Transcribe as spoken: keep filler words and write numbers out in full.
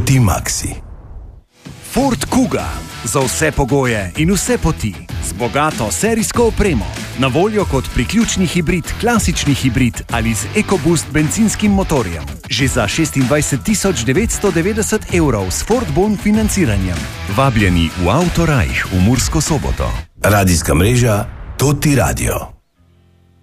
Poti Maxi. Ford Kuga. Za vse pogoje in vse poti. Z bogato serijsko opremo. Na voljo kot priključni hibrid, klasični hibrid ali z EcoBoost bencinskim motorjem. Že za šestindvajset tisoč devetsto devetdeset evrov s Ford Bon financiranjem. Vabljeni v Autorajh v Mursko Soboto. Radijska mreža Toti Radio.